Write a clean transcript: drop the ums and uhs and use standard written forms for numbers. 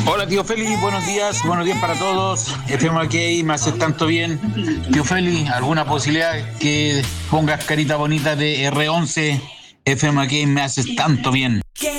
Hola tío Feli, buenos días para todos. FM me haces tanto bien. Tío Feli, ¿alguna posibilidad que pongas carita bonita de R11? FM me haces tanto bien.